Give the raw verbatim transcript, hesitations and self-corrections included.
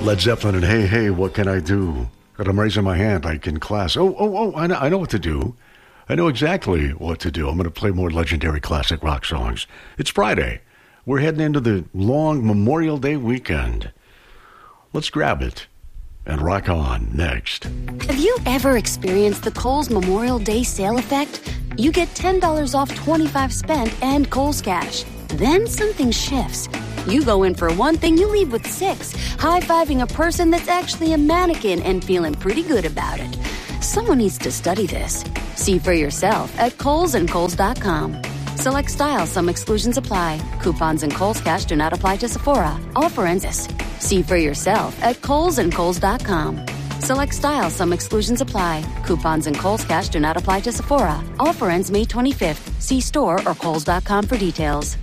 Led Zeppelin and Hey, Hey, What Can I Do? But I'm raising my hand like in class. Oh, oh, oh, I know, I know what to do. I know exactly what to do. I'm going to play more legendary classic rock songs. It's Friday. We're heading into the long Memorial Day weekend. Let's grab it and rock on next. Have you ever experienced the Kohl's Memorial Day sale effect? You get ten dollars off twenty-five spent and Kohl's Cash. Then something shifts. You go in for one thing, you leave with six, high-fiving a person that's actually a mannequin and feeling pretty good about it. Someone needs to study this. See for yourself at Kohl's and Kohl's dot com. Select styles, some exclusions apply. Coupons and Kohl's Cash do not apply to Sephora. Offer ends. See for yourself at Kohl's and Kohl's dot com. Select styles, some exclusions apply. Coupons and Kohl's Cash do not apply to Sephora. Offer ends May twenty-fifth. See store or Kohl's dot com for details.